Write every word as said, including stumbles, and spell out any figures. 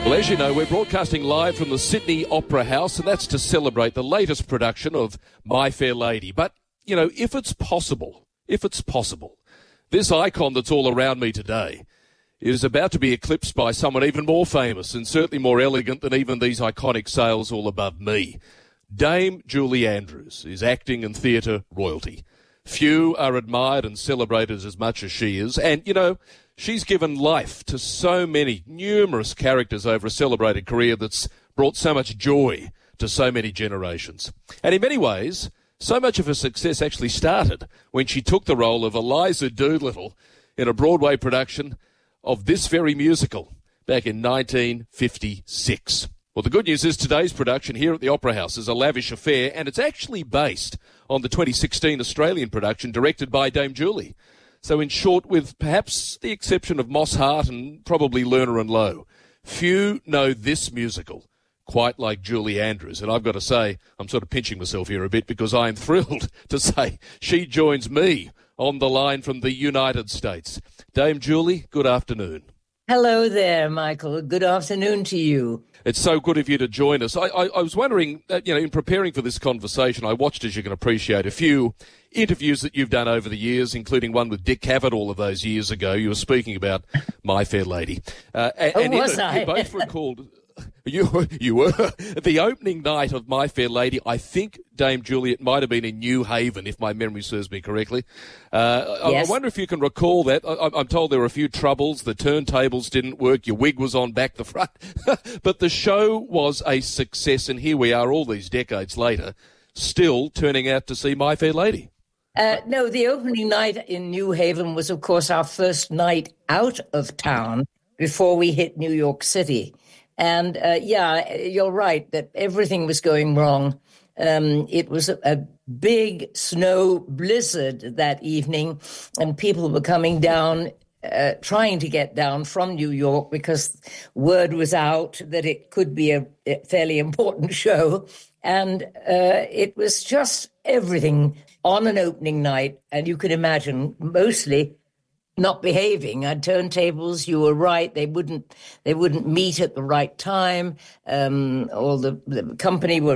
Well, as you know, we're broadcasting live from the Sydney Opera House, and that's to celebrate the latest production of My Fair Lady. But, you know, if it's possible, if it's possible, this icon that's all around me today is about to be eclipsed by someone even more famous and certainly more elegant than even these iconic sails all above me. Dame Julie Andrews is acting and theatre royalty. Few are admired and celebrated as much as she is, and, you know, she's given life to so many, numerous characters over a celebrated career that's brought so much joy to so many generations. And in many ways, so much of her success actually started when she took the role of Eliza Doolittle in a Broadway production of this very musical back in nineteen fifty-six. Well, the good news is today's production here at the Opera House is a lavish affair, and it's actually based on the twenty sixteen Australian production directed by Dame Julie. So in short, with perhaps the exception of Moss Hart and probably Lerner and Lowe, few know this musical quite like Julie Andrews. And I've got to say, I'm sort of pinching myself here a bit because I am thrilled to say she joins me on the line from the United States. Dame Julie, good afternoon. Hello there, Michael. Good afternoon to you. It's so good of you to join us. I, I, I was wondering, uh, you know, in preparing for this conversation, I watched, as you can appreciate, a few interviews that you've done over the years, including one with Dick Cavett all of those years ago. You were speaking about My Fair Lady. Uh, and, Oh, and was in it, I? you both recalled... You, you were. The opening night of My Fair Lady, I think, Dame Julie, it might have been in New Haven, if my memory serves me correctly. Uh, Yes. I, I wonder if you can recall that. I, I'm told there were a few troubles. The turntables didn't work. Your wig was on back the front. But the show was a success, and here we are all these decades later, still turning out to see My Fair Lady. Uh, no, the opening night in New Haven was, of course, our first night out of town before we hit New York City. And, uh, yeah, you're right that everything was going wrong. Um, it was a, a big snow blizzard that evening, and people were coming down, uh, trying to get down from New York because word was out that it could be a, a fairly important show. And uh, it was just everything on an opening night. And you can imagine, mostly not behaving. Our turntables, you were right, they wouldn't they wouldn't meet at the right time. Um, all the, the company were